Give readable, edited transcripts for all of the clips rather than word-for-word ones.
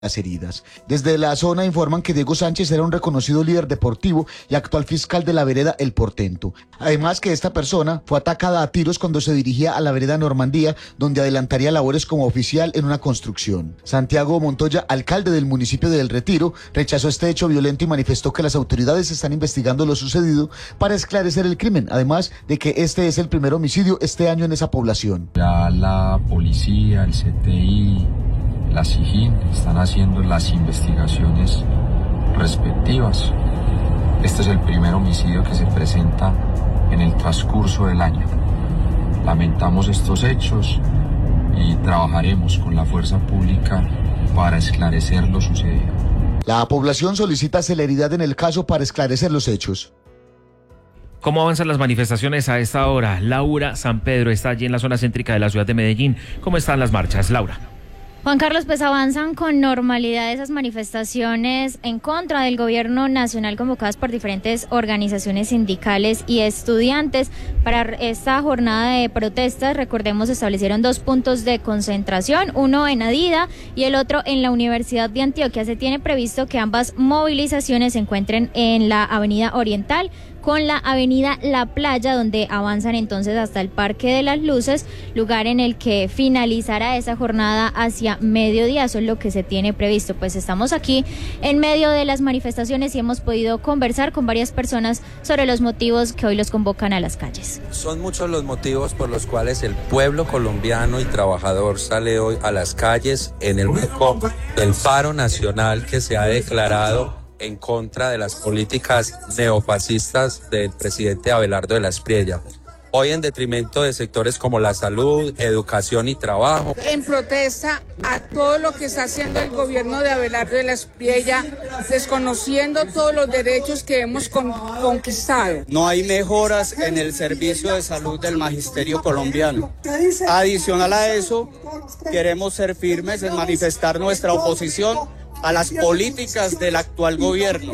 las heridas. Desde la zona informan que Diego Sánchez era un reconocido líder deportivo y actual fiscal de la vereda El Portento. Además que esta persona fue atacada a tiros cuando se dirigía a la vereda Normandía, donde adelantaría labores como oficial en una construcción. Santiago Montoya, alcalde del municipio de El Retiro, rechazó este hecho violento y manifestó que las autoridades están investigando lo sucedido para esclarecer el crimen, además de que este es el primer homicidio este año en esa población. Ya la policía, el CTI, la SIJIN están haciendo las investigaciones respectivas. Este es el primer homicidio que se presenta en el transcurso del año. Lamentamos estos hechos y trabajaremos con la fuerza pública para esclarecer lo sucedido. La población solicita celeridad en el caso para esclarecer los hechos. ¿Cómo avanzan las manifestaciones a esta hora? Laura San Pedro está allí en la zona céntrica de la ciudad de Medellín. ¿Cómo están las marchas, Laura? Juan Carlos, pues avanzan con normalidad esas manifestaciones en contra del gobierno nacional convocadas por diferentes organizaciones sindicales y estudiantes. Para esta jornada de protestas, recordemos, se establecieron 2 puntos de concentración, uno en Adida y el otro en la Universidad de Antioquia. Se tiene previsto que ambas movilizaciones se encuentren en la Avenida Oriental con la avenida La Playa, donde avanzan entonces hasta el Parque de las Luces, lugar en el que finalizará esa jornada hacia mediodía. Eso es lo que se tiene previsto. Pues estamos aquí en medio de las manifestaciones y hemos podido conversar con varias personas sobre los motivos que hoy los convocan a las calles. Son muchos los motivos por los cuales el pueblo colombiano y trabajador sale hoy a las calles en el marco del paro nacional que se ha declarado en contra de las políticas neofascistas del presidente Abelardo de la Espriella. Hoy en detrimento de sectores como la salud, educación y trabajo. En protesta a todo lo que está haciendo el gobierno de Abelardo de la Espriella, desconociendo todos los derechos que hemos conquistado. No hay mejoras en el servicio de salud del magisterio colombiano. Adicional a eso, queremos ser firmes en manifestar nuestra oposición a las políticas del actual gobierno.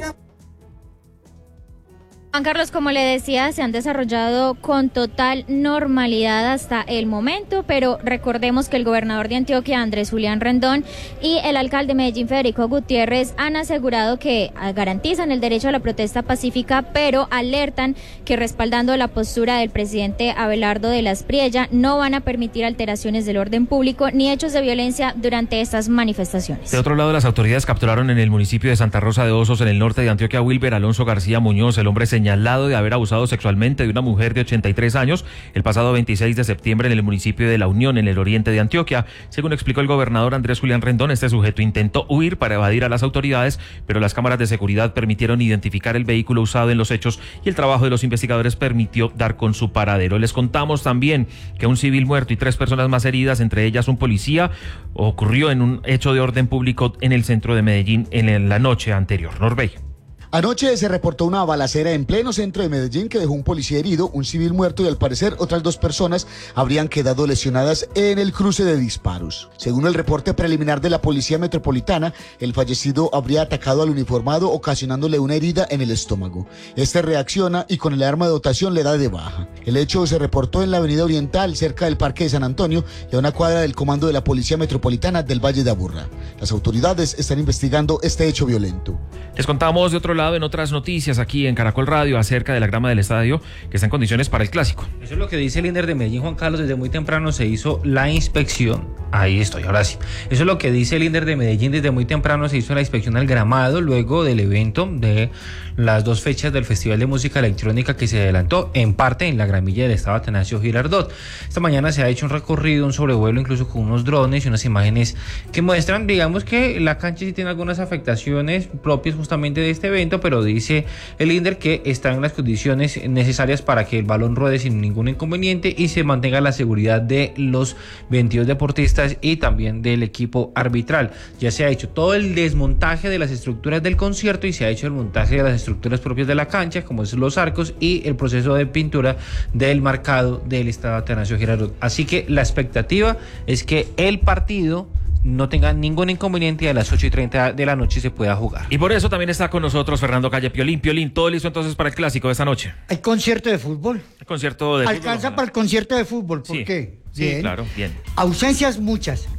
Juan Carlos, como le decía, se han desarrollado con total normalidad hasta el momento, pero recordemos que el gobernador de Antioquia, Andrés Julián Rendón, y el alcalde de Medellín, Federico Gutiérrez, han asegurado que garantizan el derecho a la protesta pacífica, pero alertan que respaldando la postura del presidente Abelardo de la Espriella, no van a permitir alteraciones del orden público ni hechos de violencia durante estas manifestaciones. De otro lado, las autoridades capturaron en el municipio de Santa Rosa de Osos, en el norte de Antioquia, a Wilber Alonso García Muñoz, el hombre señalado de haber abusado sexualmente de una mujer de 83 años el pasado 26 de septiembre en el municipio de La Unión, en el oriente de Antioquia. Según explicó el gobernador Andrés Julián Rendón, este sujeto intentó huir para evadir a las autoridades, pero las cámaras de seguridad permitieron identificar el vehículo usado en los hechos y el trabajo de los investigadores permitió dar con su paradero. Les contamos también que un civil muerto y 3 personas más heridas, entre ellas un policía, ocurrió en un hecho de orden público en el centro de Medellín en la noche anterior. Norbey. Anoche se reportó una balacera en pleno centro de Medellín que dejó un policía herido, un civil muerto y al parecer otras 2 personas habrían quedado lesionadas en el cruce de disparos. Según el reporte preliminar de la Policía Metropolitana, el fallecido habría atacado al uniformado ocasionándole una herida en el estómago. Este reacciona y con el arma de dotación le da de baja. El hecho se reportó en la Avenida Oriental, cerca del Parque de San Antonio y a una cuadra del comando de la Policía Metropolitana del Valle de Aburrá. Las autoridades están investigando este hecho violento. Les contamos de otro lado en otras noticias aquí en Caracol Radio acerca de la grama del estadio que está en condiciones para el clásico. Eso es lo que dice el líder de Medellín, Juan Carlos. Desde muy temprano se hizo la inspección. Ahí estoy, ahora sí. Eso es lo que dice el líder de Medellín. Desde muy temprano se hizo la inspección al gramado luego del evento de las 2 fechas del Festival de Música Electrónica que se adelantó en parte en la gramilla del estado Atanasio Girardot. Esta mañana se ha hecho un recorrido, un sobrevuelo incluso con unos drones y unas imágenes que muestran, digamos, que la cancha sí tiene algunas afectaciones propias justamente de este evento, pero dice el líder que está en las condiciones necesarias para que el balón ruede sin ningún inconveniente y se mantenga la seguridad de los 22 deportistas y también del equipo arbitral. Ya se ha hecho todo el desmontaje de las estructuras del concierto y se ha hecho el montaje de las estructuras propias de la cancha, como es los arcos y el proceso de pintura del marcado del estado Atanasio Girardot. Así que la expectativa es que el partido no tenga ningún inconveniente y a las 8:30 de la noche se pueda jugar. Y por eso también está con nosotros Fernando Calle. Piolín, todo listo entonces para el clásico de esta noche. Hay concierto de fútbol. El concierto de Alcanza fútbol, para el concierto de fútbol, ¿por sí. qué? Sí, bien. claro, bien. Ausencias muchas.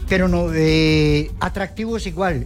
pero no, atractivo es igual.